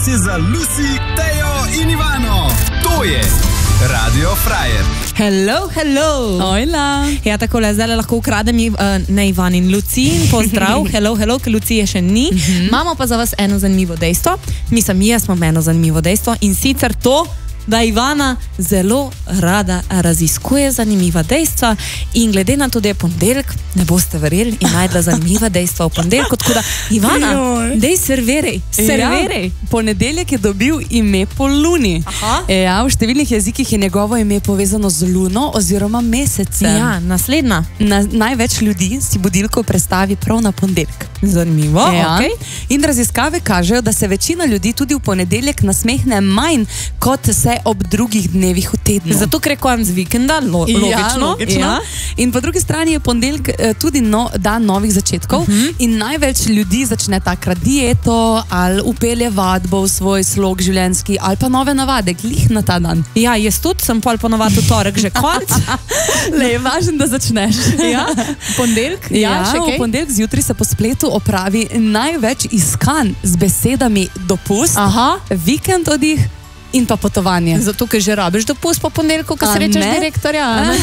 Čas je za Lucy, Tejo in Ivano. To je Radio Frajer. Hello, hello. Ojla. Ja, takole, zdaj lahko ukradem ne Ivan in Lucin. Pozdrav, hello, ker Lucije še ni. Imamo pa za vas eno zanimivo dejstvo. Jaz imam eno zanimivo dejstvo in sicer to, da Ivana zelo rada raziskuje zanimiva dejstva in glede na to, da je ponedeljek, ne boste verjeli, in najdla zanimiva dejstva v ponedeljku, tako da Ivana, dej serverej. Ja, ponedeljek je dobil ime po luni. Ja, v številnih jezikih je njegovo ime povezano z luno oziroma mesecem. Ja, naslednja. Največ ljudi si budilko prestavi prav na ponedeljek. Zanimivo, ja. okej. In raziskave kažejo, da se večina ljudi tudi v ponedeljek nasmehne manj, kot se ob drugih dnevih v tednu. Zato ker je konec vikenda, logično. Ja, logično. Ja. In po drugi strani je ponedeljek tudi dan novih začetkov in največ ljudi začne takrat dieto ali upelje vadbo v svoj slog življenjski ali pa nove navade, glih na ta dan. Ja, jaz tudi sem pol ponovadi v torek že konc. Le, je važno, da začneš. Ja, ponedeljek. Ja, v ponedeljek zjutraj se po spletu opravi največ iskanj z besedami dopust, vikend oddih in pa potovanje. Zato, ker že rabiš dopust po ponedeljku, ko srečaš direktorja.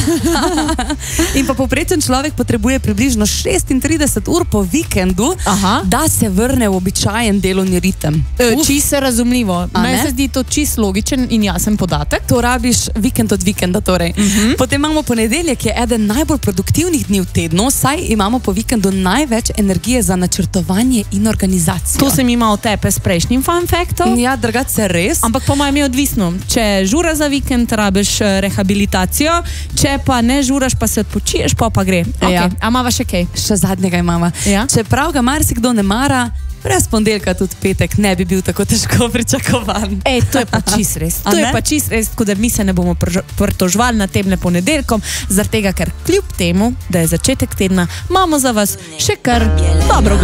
In pa povprečen človek potrebuje približno 36 ur po vikendu, da se vrne v običajen delovni ritem. Čisto razumljivo. Meni se zdi to čisto logičen in jasen podatek. To rabiš vikend od vikenda torej. Potem imamo ponedeljek, je eden najbolj produktivnih dni v tednu, saj imamo po vikendu največ energije za načrtovanje in organizacijo. To sem imel tepe s prejšnjim fun factom. Ja, drugače res. Ampak po mojem je odvisno. Če žura za vikend, rabiš rehabilitacijo, če pa ne žuraš, pa se odpočiješ, pa gre. Ja. A imava še kaj? Še zadnjega imava. Ja? Čeprav ga marsikdo ne mara, brez ponedeljka tudi petek ne bi bil tako težko pričakovan. To je pa čist res. To je pa čist res, tako da mi se ne bomo pritožvali na temle ponedeljkom, zaradi tega, ker kljub temu, da je začetek tedna, imamo za vas še kar dobro